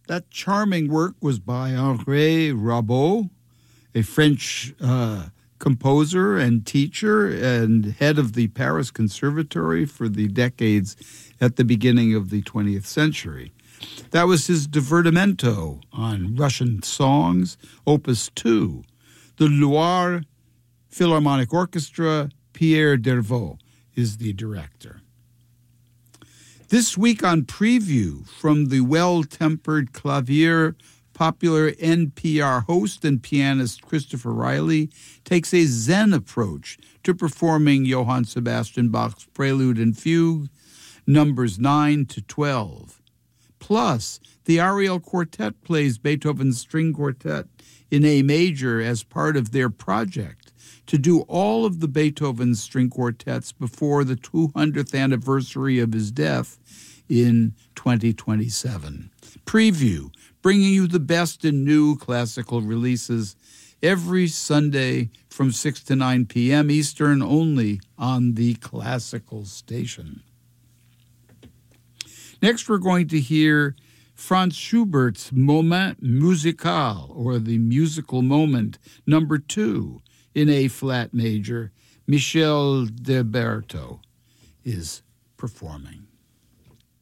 That charming work was by Henri Rabaud, a French composer and teacher and head of the Paris Conservatory for the decades at the beginning of the 20th century. That was his Divertimento on Russian songs, Opus 2. The Loire Philharmonic Orchestra, Pierre Dervaux is the director. This week on Preview, from the well-tempered clavier, popular NPR host and pianist Christopher Riley takes a Zen approach to performing Johann Sebastian Bach's Prelude and Fugue, numbers 9 to 12. Plus, the Ariel Quartet plays Beethoven's String Quartet in A major as part of their project to do all of the Beethoven string quartets before the 200th anniversary of his death in 2027. Preview, bringing you the best in new classical releases every Sunday from 6 to 9 p.m. Eastern, only on the Classical Station. Next, we're going to hear Franz Schubert's Moment Musical, or the Musical Moment, number 2, in A-flat major. Michel de Berto is performing.